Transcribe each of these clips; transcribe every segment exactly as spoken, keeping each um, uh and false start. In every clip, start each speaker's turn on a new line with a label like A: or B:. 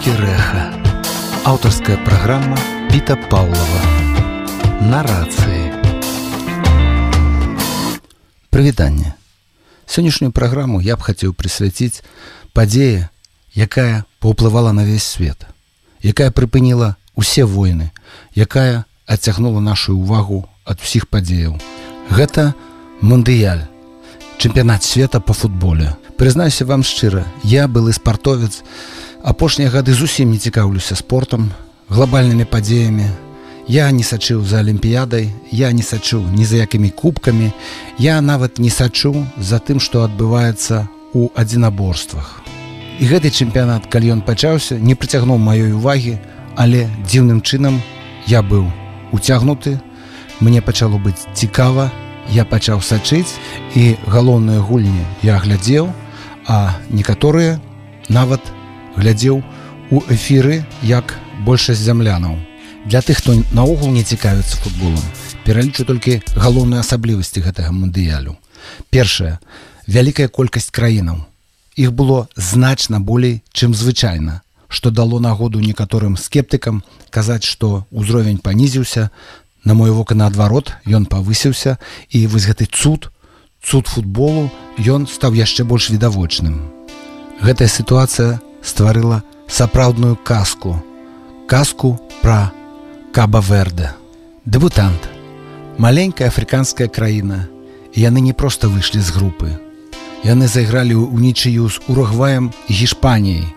A: Беларускі рэха. Аўтарская праграма Піта Паўлава. На рацыі. Прывітанне. Сённяшнюю праграму я б хацеў прысвяціць падзеі, якая паўплывала на весь свет, якая прыпыніла усе войны, якая адцягнула нашу ўвагу ад усіх падзеяў. Гэта Мундыяль, чэмпіянат света па футболе. Прызнаюся вам шчыра, я былы спартовец, апошнія гады зусім не цікаўлюся спортам, глобальнымі падзеямі. Я не сачыў за алімпіядай, я не сачыў ні за якімі кубкамі, я нават не сачу за тым, што адбываецца ў адзінаборствах. І гэты чэмпіянат, калі ён пачаўся, не прыцягнуў маёй увагі, але дзіўным чынам я быў уцягнуты, мне пачало быць цікава, я пачаў сачыць, і галоўныя гульні я глядзеў, а некаторыя нават глядзеў у эфіры як большасць зямлянаў. Для тых, хто наогул не цікавіцца футболам, пералічу толькі галоўныя асаблівасці гэтага мундыялю. Першае, вялікая колькасць краінаў. Іх было значна болей, чым звычайна, што дало нагоду некаторым скептыкам казаць, што ўзровень панізіўся, на мой вока наадварот, ён павысіўся, і вось гэты цуд, цуд футболу, ён стаў яшчэ больш відавочным. Гэтая сітуацыя стварыла сапраўдную казку, казку пра Каба-Верде. Дэбютант, маленькая афрыканская краіна, і яны не проста выйшлі з групы. Яны зайгралі ў нічыю з Уругваем і Гішпаніяй,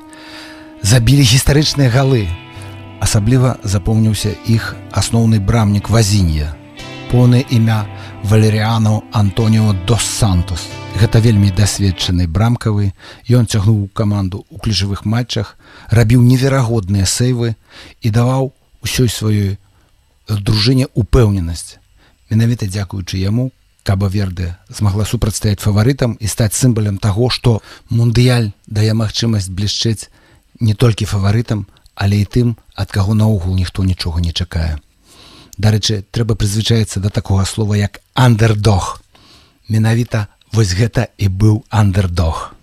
A: забілі гістарычныя галы. Асабліва запомніўся іх асноўны брамнік Вазінья, поўнае імя Валеріано Антоніо дос Сантос. Гэта вельмі дасведчаны брамкавы, ён цягнуў каманду ў ключавых матчах, рабіў неверагодныя сейвы і даваў усёй сваёй дружыне упэўненасць. Менавіта дзякуючы яму Каба-Верде змагла супрацьстаяць фаварытам і стаць сімвалам таго, што мундыяль дае магчымасць блішчэць не толькі фаварытам, але і тым, ад каго наогул ніхто нічога не чакае. Дарэчы, трэба прызвычаіцца да такога слова, як андердог. Менавіта вось гэта і быў андердог.